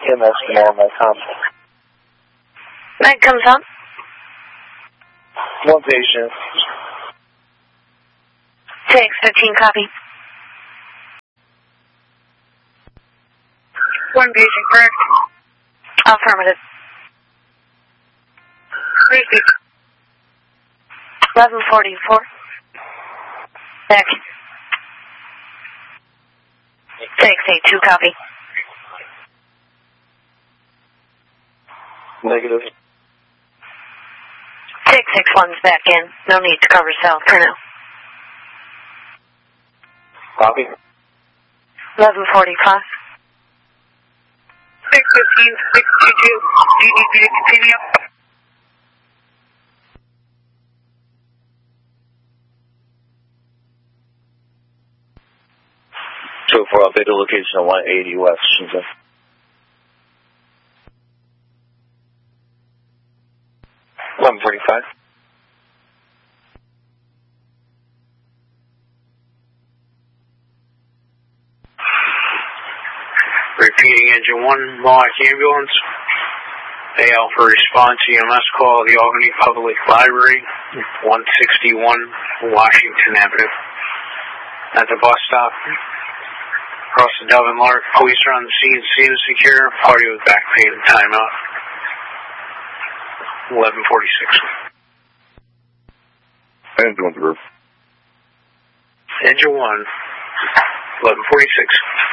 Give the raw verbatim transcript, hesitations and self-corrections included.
M S command, my com. Meg comes on. One patient. six fifteen, copy. One patient, correct? Affirmative. Repeat. eleven forty-four. Back. six eight two, copy. Negative. six six one's back in. No need to cover south for now. Copy. eleven forty-five. six fifteen, six two two. Do you need me to continue? two four, update the location of one eighty West Shenzhen. eleven forty-five. Repeating engine one, Mohawk ambulance. A L for response, E M S call, the Albany Public Library, one sixty-one Washington Avenue. At the bus stop, across the Delvin Lark, police are on the scene, scene is secure, party with back pain and timeout. eleven forty-six. Engine one through. Engine one, eleven forty-six.